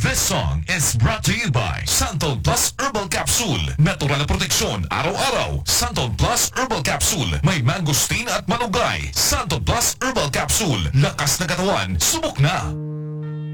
This song is brought to you by Santol Plus Herbal Capsule. Natural na proteksyon araw-araw. Santol Plus Herbal Capsule. May mangosteen at malunggay. Santol Plus Herbal Capsule. Lakas na katawan. Subok na!